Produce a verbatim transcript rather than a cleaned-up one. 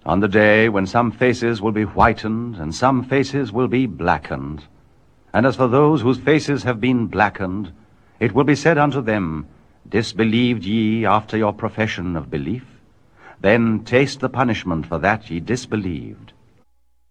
On the day when some faces will be whitened and some faces will be blackened. And as for those whose faces have been blackened, it will be said unto them, Disbelieved ye after your profession of belief? Then taste the punishment for that ye disbelieved.